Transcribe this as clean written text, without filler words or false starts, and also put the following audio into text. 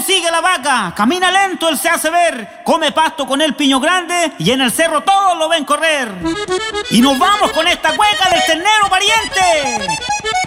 sigue la vaca, camina lento, él se hace ver, come pasto con el piño grande y en el cerro todos lo ven correr. Y nos vamos con esta cueca del ternero pariente.